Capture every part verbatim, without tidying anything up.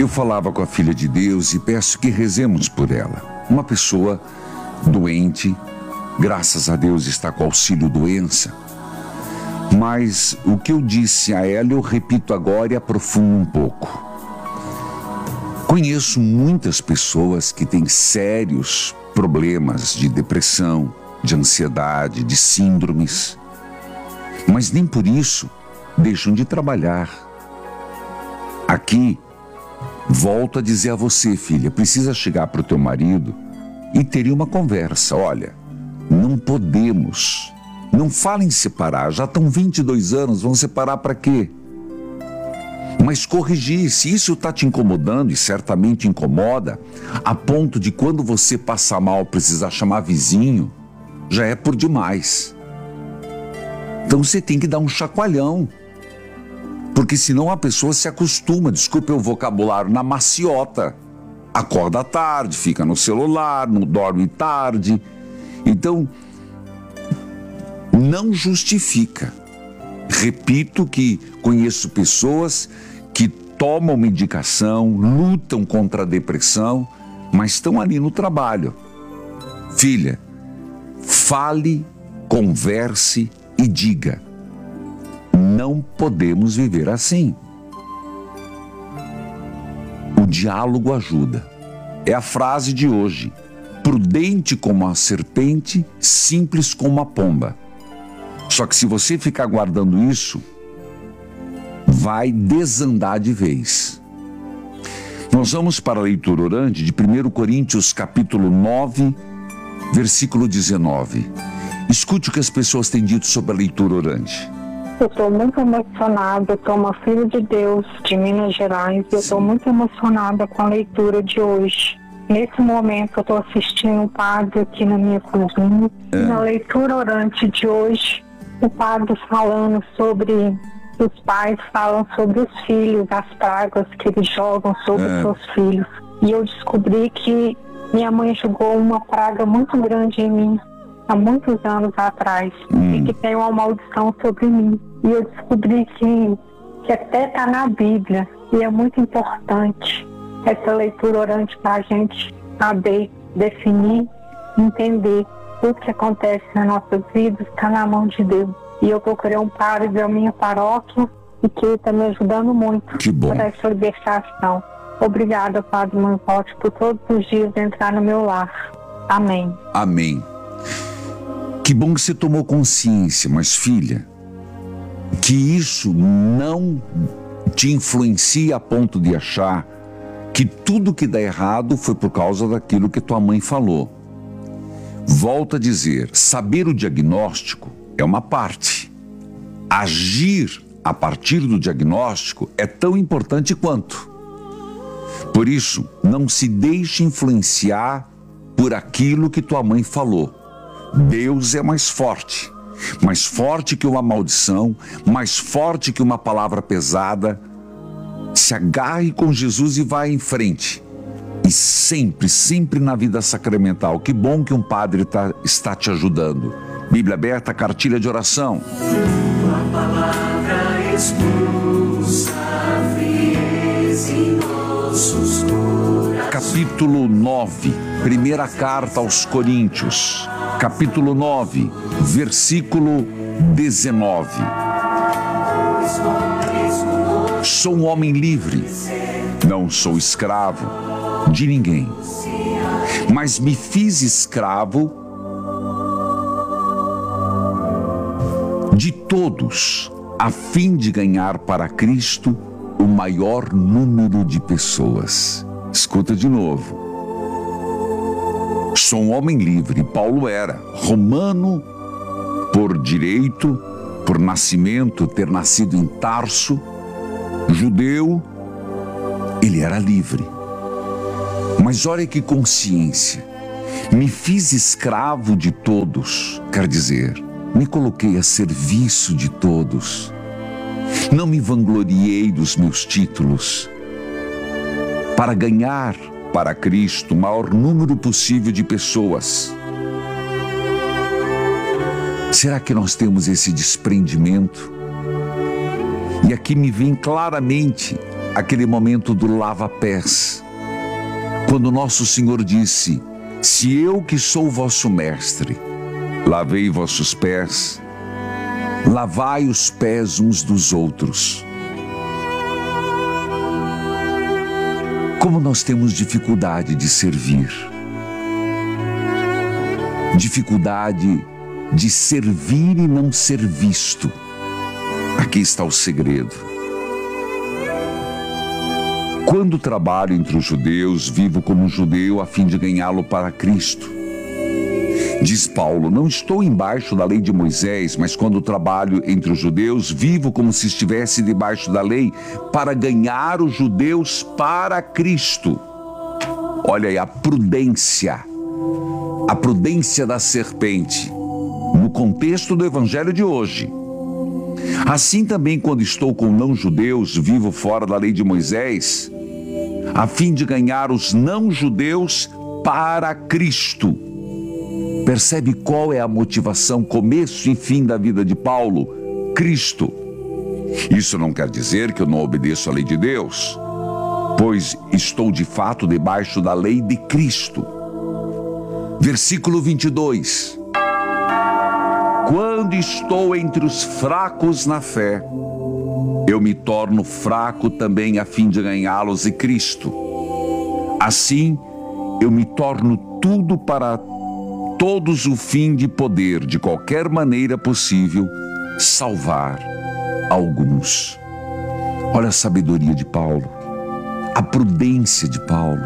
Eu falava com a filha de Deus e peço que rezemos por ela. Uma pessoa doente, graças a Deus está com auxílio doença. Mas o que eu disse a ela eu repito agora e aprofundo um pouco. Conheço muitas pessoas que têm sérios problemas de depressão, de ansiedade, de síndromes, mas nem por isso deixam de trabalhar. Aqui, volto a dizer a você, filha, precisa chegar para o teu marido e ter uma conversa. Olha, não podemos, não fala em separar, já estão vinte e dois anos, vão separar para quê? Mas corrigir, se isso está te incomodando, e certamente incomoda, a ponto de quando você passar mal precisar chamar vizinho, já é por demais. Então você tem que dar um chacoalhão, porque senão a pessoa se acostuma, desculpe o vocabulário, na maciota. Acorda tarde, fica no celular, não dorme tarde. Então, não justifica. Repito que conheço pessoas que tomam medicação, lutam contra a depressão, mas estão ali no trabalho. Filha, fale, converse e diga: não podemos viver assim. O diálogo ajuda. É a frase de hoje. Prudente como a serpente, simples como a pomba. Só que se você ficar guardando isso, vai desandar de vez. Nós vamos para a leitura orante de primeira Coríntios capítulo nove, versículo dezenove. Escute o que as pessoas têm dito sobre a leitura orante. Eu estou muito emocionada, eu sou uma filha de Deus de Minas Gerais, eu estou muito emocionada com a leitura de hoje. Nesse momento eu estou assistindo o padre aqui na minha cozinha. É. Na leitura orante de hoje, o padre falando sobre, os pais falam sobre os filhos, as pragas que eles jogam sobre é. seus filhos. E eu descobri que minha mãe jogou uma praga muito grande em mim há muitos anos atrás, hum. e que tem uma maldição sobre mim. E eu descobri que, que até está na Bíblia, e é muito importante essa leitura orante para a gente saber, definir, entender tudo que acontece na nossa vida está na mão de Deus. E eu procurei um padre da minha paróquia e que está me ajudando muito para essa libertação. Obrigada, Padre Manzotti, por todos os dias entrar no meu lar. Amém. Amém. Que bom que você tomou consciência, mas filha, que isso não te influencia a ponto de achar que tudo que dá errado foi por causa daquilo que tua mãe falou. Volto a dizer, saber o diagnóstico é uma parte. Agir a partir do diagnóstico é tão importante quanto. Por isso, não se deixe influenciar por aquilo que tua mãe falou. Deus é mais forte, mais forte que uma maldição, mais forte que uma palavra pesada. Se agarre com Jesus e vá em frente. E sempre, sempre na vida sacramental. Que bom que um padre tá, está te ajudando. Bíblia aberta, cartilha de oração. Tua palavra expulsa a frieza em nossos corações. Capítulo nove, primeira carta aos Coríntios. Capítulo nove, versículo dezenove. Sou um homem livre, não sou escravo de ninguém, mas me fiz escravo de todos, a fim de ganhar para Cristo o maior número de pessoas. Escuta de novo. Sou um homem livre, Paulo era romano por direito, por nascimento, ter nascido em Tarso, judeu, ele era livre. Mas olha que consciência, me fiz escravo de todos, quer dizer, me coloquei a serviço de todos, não me vangloriei dos meus títulos, para ganhar para Cristo o maior número possível de pessoas. Será que nós temos esse desprendimento? E aqui me vem claramente aquele momento do lava-pés, quando nosso Senhor disse: se eu que sou vosso mestre, lavei vossos pés, lavai os pés uns dos outros. Como nós temos dificuldade de servir, dificuldade de servir e não ser visto. Aqui está o segredo. Quando trabalho entre os judeus, vivo como um judeu a fim de ganhá-lo para Cristo. Diz Paulo: não estou embaixo da lei de Moisés, mas quando trabalho entre os judeus, vivo como se estivesse debaixo da lei para ganhar os judeus para Cristo. Olha aí a prudência, a prudência da serpente, no contexto do evangelho de hoje. Assim também, quando estou com não-judeus, vivo fora da lei de Moisés, a fim de ganhar os não-judeus para Cristo. Percebe qual é a motivação, começo e fim da vida de Paulo? Cristo. Isso não quer dizer que eu não obedeço à lei de Deus, pois estou de fato debaixo da lei de Cristo. Versículo vinte e dois. Quando estou entre os fracos na fé, eu me torno fraco também a fim de ganhá-los em Cristo. Assim, eu me torno tudo para todos o fim de poder, de qualquer maneira possível, salvar alguns. Olha a sabedoria de Paulo, a prudência de Paulo,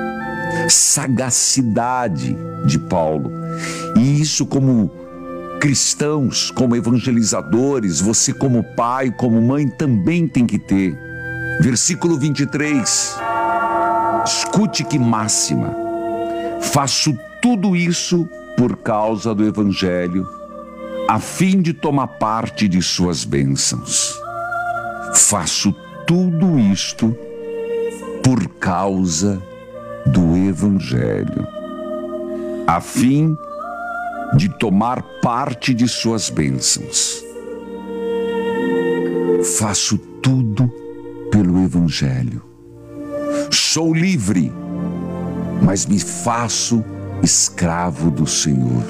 sagacidade de Paulo. E isso, como cristãos, como evangelizadores, você como pai, como mãe, também tem que ter. Versículo vinte e três. Escute que máxima. Faço tudo isso por causa do evangelho, a fim de tomar parte de suas bênçãos. Faço tudo isto por causa do evangelho, a fim de tomar parte de suas bênçãos. Faço tudo pelo evangelho. Sou livre, mas me faço escravo do Senhor.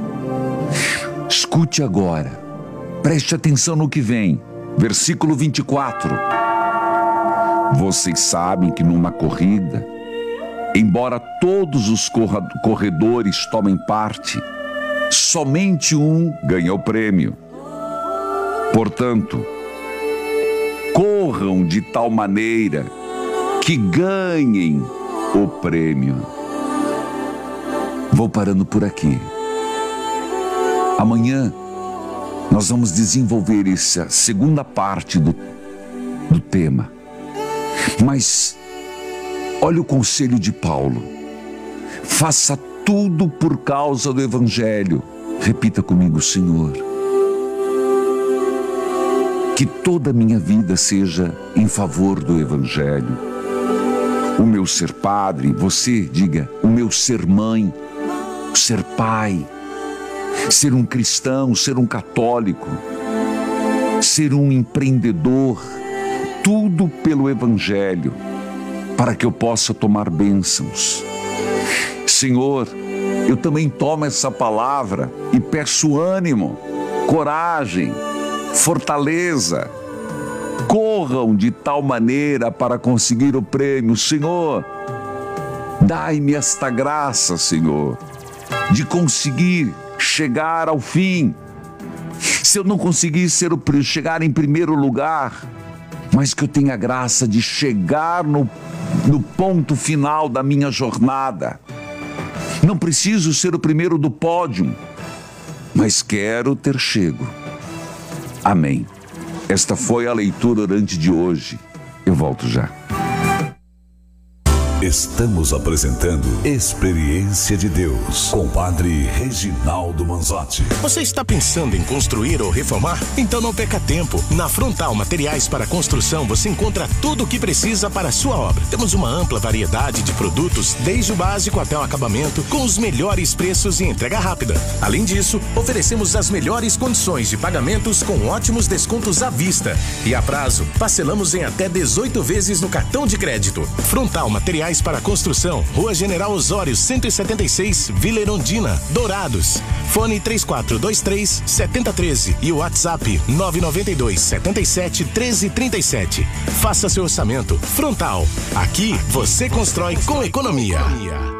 Escute agora, preste atenção no que vem. Versículo vinte e quatro. Vocês sabem que numa corrida, embora todos os corredores tomem parte, somente um ganha o prêmio. Portanto, corram de tal maneira que ganhem o prêmio. Vou parando por aqui. Amanhã nós vamos desenvolver essa segunda parte do, do tema. Mas olha o conselho de Paulo. Faça tudo por causa do evangelho. Repita comigo: Senhor, que toda a minha vida seja em favor do evangelho. O meu ser padre, você diga, o meu ser mãe, ser pai, ser um cristão, ser um católico, ser um empreendedor, tudo pelo evangelho, para que eu possa tomar bênçãos. Senhor, eu também tomo essa palavra e peço ânimo, coragem, fortaleza. Corram de tal maneira para conseguir o prêmio. Senhor, dai-me esta graça, Senhor, de conseguir chegar ao fim. Se eu não conseguir ser o, chegar em primeiro lugar, mas que eu tenha a graça de chegar no, no ponto final da minha jornada. Não preciso ser o primeiro do pódio, mas quero ter chego. Amém. Esta foi a leitura orante de hoje. Eu volto já. Estamos apresentando Experiência de Deus com Padre Reginaldo Manzotti. Você está pensando em construir ou reformar? Então não perca tempo. Na Frontal Materiais para Construção você encontra tudo o que precisa para a sua obra. Temos uma ampla variedade de produtos, desde o básico até o acabamento, com os melhores preços e entrega rápida. Além disso, oferecemos as melhores condições de pagamentos com ótimos descontos à vista. E a prazo, parcelamos em até dezoito vezes no cartão de crédito. Frontal Materiais para Construção, Rua General Osório, cento e setenta e seis, Vila Erundina, Dourados. Fone três quatro dois três, sete zero um três e o WhatsApp nove nove dois, sete sete, um três três sete. Faça seu orçamento. Frontal. Aqui você constrói com economia.